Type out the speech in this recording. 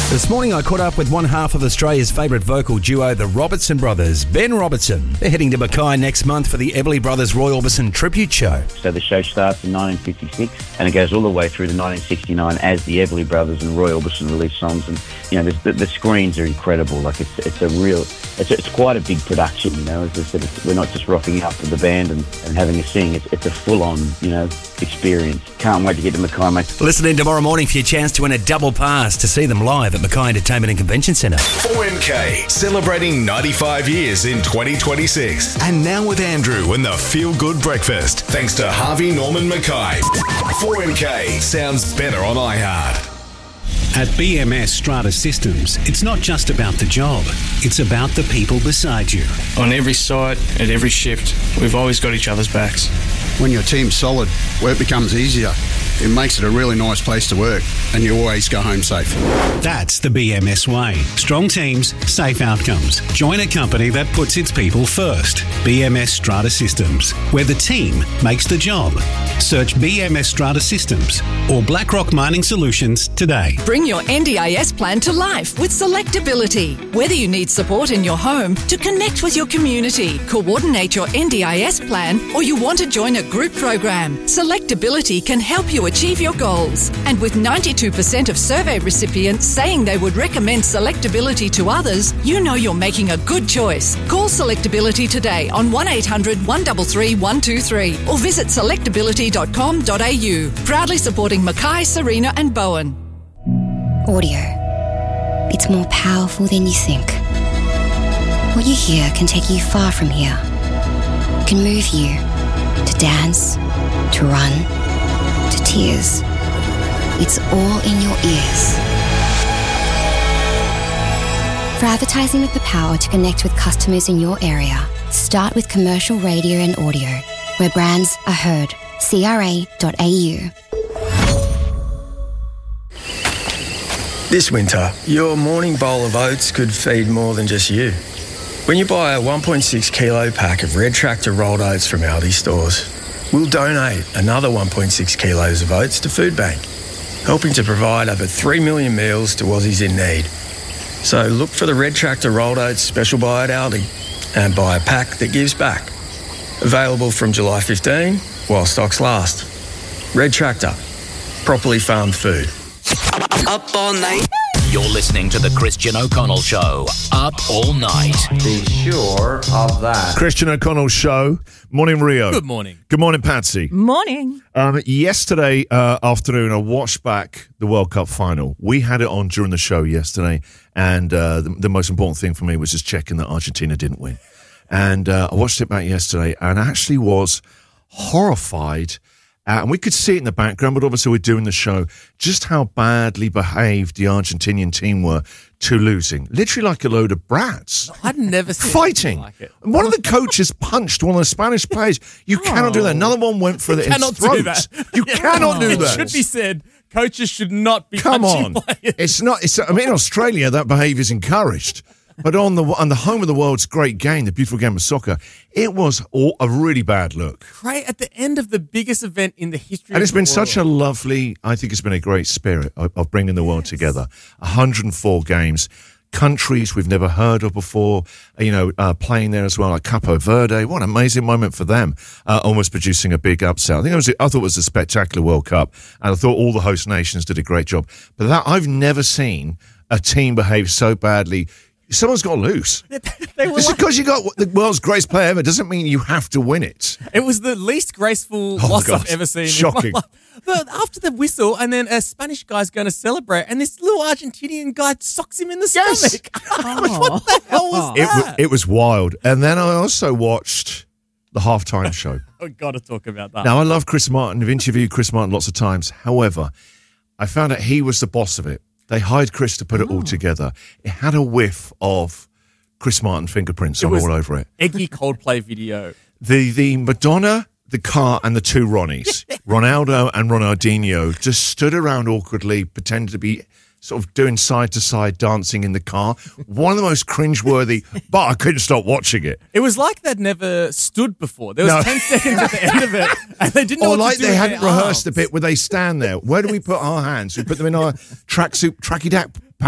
This morning I caught up with one half of Australia's favourite vocal duo, the Robertson Brothers, Ben Robertson. They're heading to Mackay next month for the Everly Brothers Roy Orbison tribute show. So the show starts in 1956 and it goes all the way through to 1969 as the Everly Brothers and Roy Orbison release songs. And, you know, the screens are incredible. Like, it's quite a big production, you know. As I said, we're not just rocking out with the band and having a sing. It's a full-on, you know, experience. Can't wait to get to Mackay, mate. Listen in tomorrow morning for your chance to win a double pass to see them live at Mackay Entertainment and Convention Centre. 4MK, celebrating 95 years in 2026. And now with Andrew and the Feel Good Breakfast. Thanks to Harvey Norman Mackay. 4MK sounds better on iHeart. At BMS Strata Systems, it's not just about the job, it's about the people beside you. On every site, at every shift, we've always got each other's backs. When your team's solid, work becomes easier. It makes it a really nice place to work, and you always go home safe. That's the BMS way. Strong teams, safe outcomes. Join a company that puts its people first. BMS Strata Systems, where the team makes the job. Search BMS Strata Systems or BlackRock Mining Solutions today. Bring your NDIS plan to life with Selectability. Whether you need support in your home, to connect with your community, coordinate your NDIS plan, or you want to join a group program, Selectability can help you achieve your goals. And with 92% of survey recipients saying they would recommend Selectability to others, you know you're making a good choice. Call Selectability today on 1800 133 123 or visit selectability.com.au. Proudly supporting Mackay, Serena and Bowen. Audio. It's more powerful than you think. What you hear can take you far from here. It can move you to dance, to run, to tears. It's all in your ears. For advertising with the power to connect with customers in your area, start with commercial radio and audio, where brands are heard. CRA.au. This winter, your morning bowl of oats could feed more than just you. When you buy a 1.6 kilo pack of Red Tractor rolled oats from Aldi stores, we'll donate another 1.6 kilos of oats to Food Bank, helping to provide over 3 million meals to Aussies in need. So look for the Red Tractor rolled oats special buy at Aldi and buy a pack that gives back. Available from July 15 while stocks last. Red Tractor, properly farmed food. Up all night. You're listening to the Christian O'Connell Show. Up all night. Be sure of that. Christian O'Connell Show. Morning, Rio. Good morning. Good morning, Patsy. Morning. Yesterday afternoon, I watched back the World Cup final. We had it on during the show yesterday, and the most important thing for me was just checking that Argentina didn't win. And I watched it back yesterday and actually was horrified. And we could see it in the background, but obviously we're doing the show, just how badly behaved the Argentinian team were to losing. Literally like a load of brats. I'd never seen fighting. Like it. One of the coaches punched one of the Spanish players. You cannot do that. Another one went for his throat. Do that. You cannot do that. It should be said, coaches should not be Come punching on. players. It's not. I mean, in Australia, that behaviour is encouraged. But on the home of the world's great game, the beautiful game of soccer, it was a really bad look. Right at the end of the biggest event in the history of the world. And it's been such a lovely, I think it's been a great spirit of bringing the world together. 104 games, countries we've never heard of before, playing there as well, like Capo Verde. What an amazing moment for them, almost producing a big upset. I thought it was a spectacular World Cup, and I thought all the host nations did a great job. But I've never seen a team behave so badly. Someone's got to lose. Just because you got the world's greatest player ever doesn't mean you have to win it. It was the least graceful loss I've ever seen. Shocking. In my life. But after the whistle, and then a Spanish guy's going to celebrate, and this little Argentinian guy socks him in the stomach. What the hell was that? It was wild. And then I also watched the halftime show. I've got to talk about that. Now, I love Chris Martin. I've interviewed Chris Martin lots of times. However, I found out he was the boss of it. They hired Chris to put it all together. It had a whiff of Chris Martin fingerprints all over it. Eggy Coldplay video. The Madonna, the car, and the two Ronnies, Ronaldo and Ronaldinho, just stood around awkwardly, pretending to be sort of doing side-to-side dancing in the car. One of the most cringeworthy, but I couldn't stop watching it. It was like they'd never stood before. There was 10 seconds at the end of it, and they didn't know what to do. Or like they hadn't rehearsed a bit where they stand there. Where do we put our hands? We put them in our tracky